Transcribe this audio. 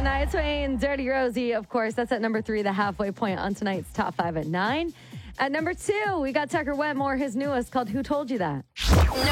Shania Twain, Dirty Rosie, of course. That's at number 3, the halfway point on tonight's Top 5 at 9. At number 2, we got Tucker Wetmore, his newest called Who Told You That?